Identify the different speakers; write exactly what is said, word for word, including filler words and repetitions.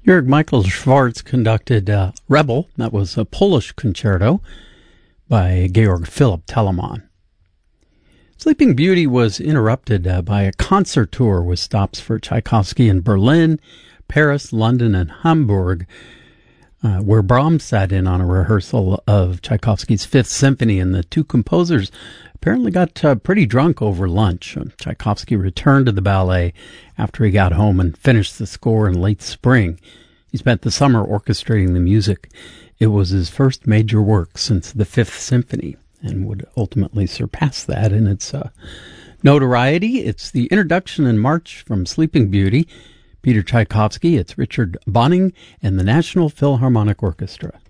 Speaker 1: Jörg Michael Schwartz conducted uh, Rebel. That was a Polish concerto by Georg Philipp Telemann. Sleeping Beauty was interrupted uh, by a concert tour with stops for Tchaikovsky in Berlin, Paris, London, and Hamburg, uh, where Brahms sat in on a rehearsal of Tchaikovsky's Fifth Symphony, and the two composers apparently got uh, pretty drunk over lunch. Tchaikovsky returned to the ballet after he got home and finished the score in late spring. He spent the summer orchestrating the music. It was his first major work since the Fifth Symphony, and would ultimately surpass that in its uh, notoriety. It's the introduction and march from Sleeping Beauty, Peter Tchaikovsky. It's Richard Bonning and the National Philharmonic Orchestra.